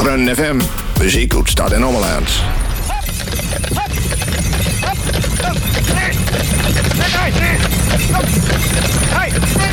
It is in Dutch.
Run FM. Muziek uit stad en omland. Hey!